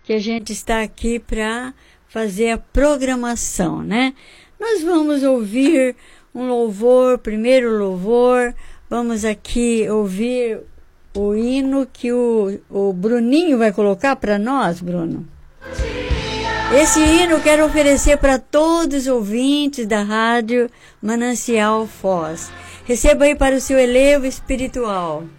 que a gente está aqui para fazer a programação, né? Nós vamos ouvir um louvor, primeiro louvor, vamos aqui ouvir o hino que o Bruninho vai colocar para nós, Bruno. Esse hino eu quero oferecer para todos os ouvintes da Rádio Manancial Foz. Receba aí para o seu elevo espiritual.